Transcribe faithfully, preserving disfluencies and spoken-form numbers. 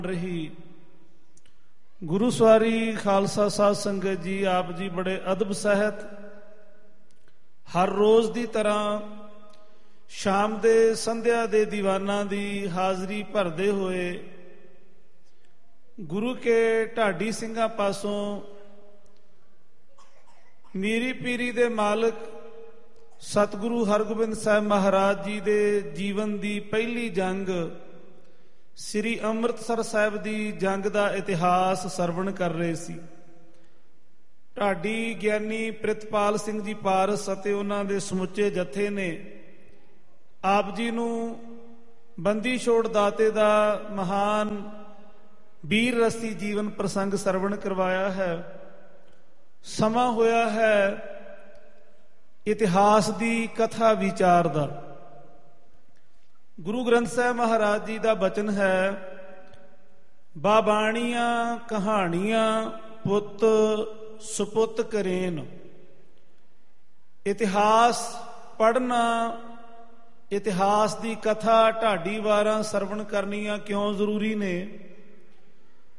ਰਹੀ। ਗੁਰੂ ਸਵਾਰੀ ਖਾਲਸਾ ਸਾਧ ਸੰਗਤ ਜੀ, ਆਪ ਜੀ ਬੜੇ ਅਦਬ ਸਹਿਤ ਹਰ ਰੋਜ਼ ਦੀ ਤਰ੍ਹਾਂ ਸ਼ਾਮ ਦੇ ਸੰਧਿਆ ਦੇ ਦੀਵਾਨਾਂ ਦੀ ਹਾਜ਼ਰੀ ਭਰਦੇ ਹੋਏ ਗੁਰੂ ਕੇ ਢਾਡੀ ਸਿੰਘਾਂ ਪਾਸੋਂ ਮੀਰੀ ਪੀਰੀ ਦੇ ਮਾਲਕ ਸਤਿਗੁਰੂ ਹਰਗੋਬਿੰਦ ਸਾਹਿਬ ਮਹਾਰਾਜ ਜੀ ਦੇ ਜੀਵਨ ਦੀ ਪਹਿਲੀ ਜੰਗ ਸ੍ਰੀ ਅੰਮ੍ਰਿਤਸਰ ਸਾਹਿਬ ਦੀ ਜੰਗ ਦਾ ਇਤਿਹਾਸ ਸਰਵਣ ਕਰ ਰਹੇ ਸੀ। ਢਾਡੀ ਗਿਆਨੀ ਪ੍ਰਿਤਪਾਲ ਸਿੰਘ ਜੀ ਪਾਰਸ ਅਤੇ ਉਹਨਾਂ ਦੇ ਸਮੁੱਚੇ ਜਥੇ ਨੇ ਆਪ ਜੀ ਨੂੰ ਬੰਦੀ ਛੋੜ ਦਾਤੇ ਦਾ ਮਹਾਨ ਵੀਰ ਰਸੀ ਜੀਵਨ ਪ੍ਰਸੰਗ ਸਰਵਣ ਕਰਵਾਇਆ ਹੈ। ਸਮਾਂ ਹੋਇਆ ਹੈ ਇਤਿਹਾਸ ਦੀ ਕਥਾ ਵਿਚਾਰ ਦਾ। ਗੁਰੂ ਗ੍ਰੰਥ ਸਾਹਿਬ ਮਹਾਰਾਜ ਜੀ ਦਾ ਬਚਨ ਹੈ, ਬਾਬਾਣੀਆਂ ਕਹਾਣੀਆਂ ਪੁੱਤ ਸੁਪੁੱਤ ਕਰੇਨ। ਇਤਿਹਾਸ ਪੜ੍ਹਨਾ, ਇਤਿਹਾਸ ਦੀ ਕਥਾ ਢਾਡੀ ਵਾਰਾਂ ਸਰਵਣ ਕਰਨੀਆਂ ਕਿਉਂ ਜ਼ਰੂਰੀ ਨੇ?